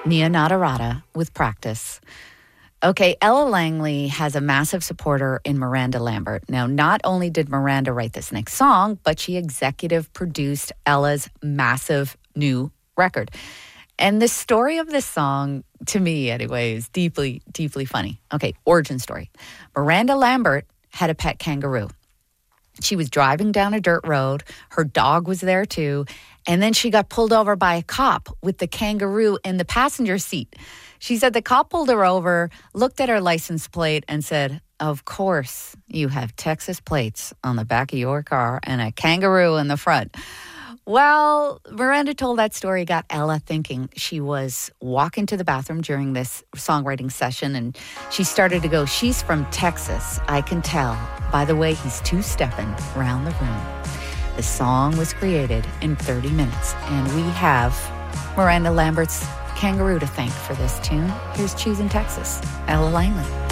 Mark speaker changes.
Speaker 1: Nia Nadarata with Practice. Okay, Ella Langley has a massive supporter in Miranda Lambert. Now, not only did Miranda write this next song, but she executive produced Ella's massive new record. And the story of this song, to me anyway, is deeply, deeply funny. Okay, origin story. Miranda Lambert had a pet kangaroo. She was driving down a dirt road. Her dog was there too. And then she got pulled over by a cop with the kangaroo in the passenger seat. She said the cop pulled her over, looked at her license plate and said, "Of course, you have Texas plates on the back of your car and a kangaroo in the front." Well, Miranda told that story, got Ella thinking. She was walking to the bathroom during this songwriting session, and she started to go, "She's from Texas, I can tell by the way he's two-stepping around the room." The song was created in 30 minutes, and we have Miranda Lambert's kangaroo to thank for this tune. Here's Choosing Texas, Ella Langley.